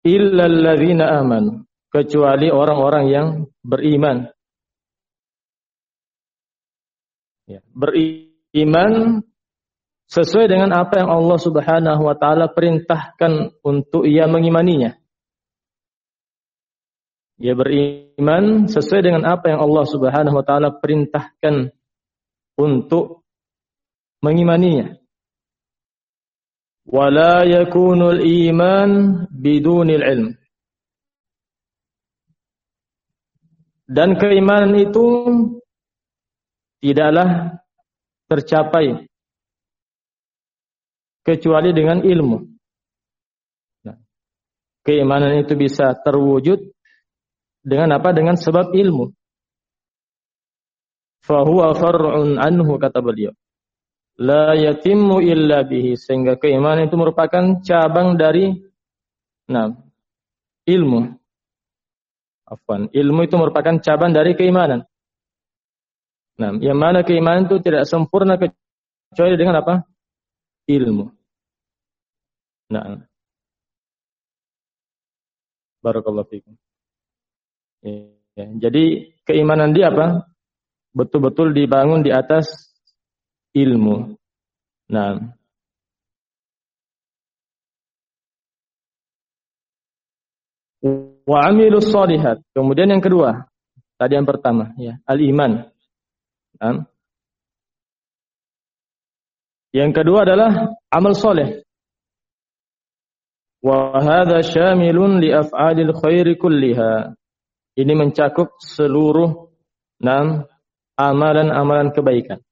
illal ladzina amanu, kecuali orang-orang yang beriman. Ya, beriman sesuai dengan apa yang Allah Subhanahu wa taala perintahkan untuk ia mengimaninya. Ia beriman sesuai dengan apa yang Allah Subhanahu wa taala perintahkan untuk mengimaninya. Wala yakunul iman bidunil ilm. Dan keimanan itu tidaklah tercapai kecuali dengan ilmu. Nah, keimanan itu bisa terwujud dengan apa? Dengan sebab ilmu. Fahuwa far'un anhu, kata beliau. La yatimmu illa bihi, sehingga keimanan itu merupakan cabang dari ilmu. Ilmu itu merupakan cabang dari keimanan. Yang mana keimanan itu tidak sempurna kecuali dengan apa? Ilmu. Barakallahu fikum. Ya, jadi keimanan dia apa? Betul-betul dibangun di atas ilmu. Wa amilus shalihat. Kemudian yang kedua, tadi yang pertama, ya, al-iman. Yang kedua adalah amal soleh. Wa hadza syamilun li af'alil khairi kulliha. Ini mencakup seluruh amalan-amalan kebaikan.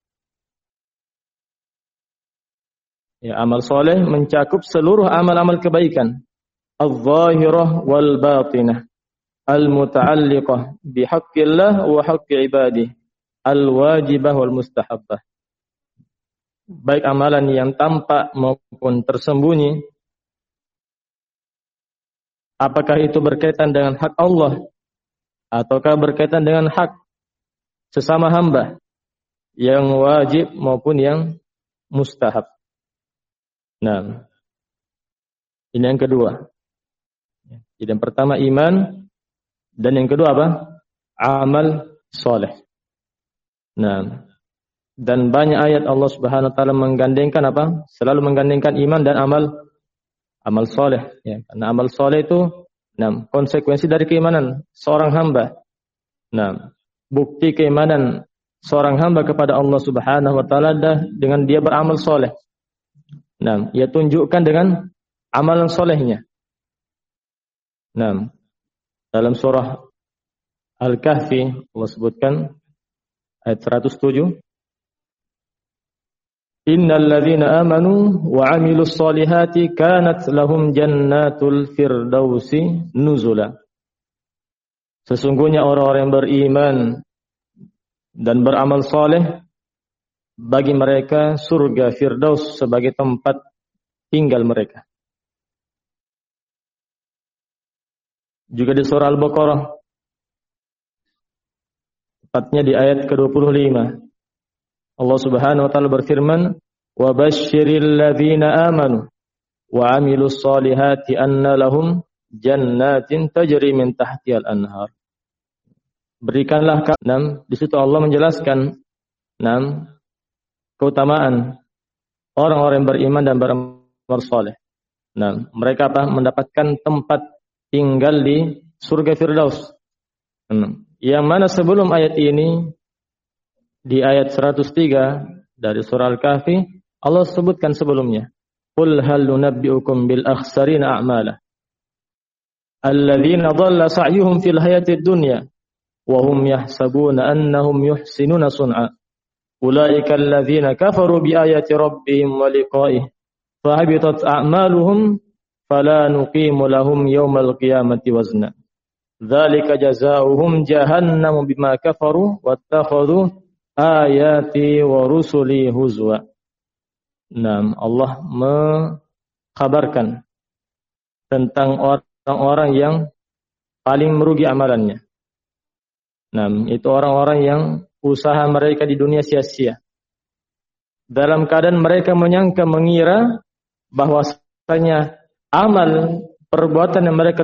Ya, amal soleh mencakup seluruh amal-amal kebaikan. Al-zahirah wal batinah. Al-muta'alliqah bihaqqillah wa haqqi ibadih. Al-wajibah wal mustahabbah. Baik amalan yang tampak maupun tersembunyi. Apakah itu berkaitan dengan hak Allah ataukah berkaitan dengan hak sesama hamba, yang wajib maupun yang mustahab. Ini yang kedua. Jadi yang pertama iman, dan yang kedua apa? Amal soleh. Dan banyak ayat Allah Subhanahu wa taala menggandengkan apa? Selalu menggandengkan iman dan amal soleh. Ya, karena amal soleh itu konsekuensi dari keimanan seorang hamba. Bukti keimanan seorang hamba kepada Allah Subhanahu wa taala dengan dia beramal soleh. Ia tunjukkan dengan amalan solehnya. Dalam surah Al-Kahfi Allah sebutkan ayat 107. Innal ladzina amanu wa 'amilus solihati kanat lahum jannatul firdausi nuzula. Sesungguhnya orang-orang yang beriman dan beramal soleh, bagi mereka surga Firdaus sebagai tempat tinggal mereka. Juga di surah Al-Baqarah, tepatnya di ayat ke-25, Allah Subhanahu wa taala berfirman, "Wa basyiril ladzina amanu wa 'amilus solihati anna lahum jannatin tajri min tahtihal anhar." Berikanlah di situ Allah menjelaskan keutamaan orang-orang yang beriman dan beramal saleh. Mereka mendapatkan tempat tinggal di surga Firdaus. Yang mana sebelum ayat ini di ayat 103 dari surah Al-Kahfi Allah sebutkan sebelumnya, "Qul hal nunabbi'ukum bil akhsarina a'mala alladzina dhalla sa'yuhum fil hayatid dunya wa hum yahsabuna annahum yuhsinuna sun'a. Ulaika alladzina kafaru bi ayati rabbihim wa liqa'ihi fahabitat a'maluhum fala nuqimu lahum yawmal qiyamati wazna. Dzalika jazaohum jahannam bima kafaru wattakhadhu ayati wa rusuli huzwa." Allah mengkabarkan tentang orang-orang yang paling merugi amalannya. Itu orang-orang yang usaha mereka di dunia sia-sia. Dalam keadaan mereka mengira bahwasanya amal perbuatan yang mereka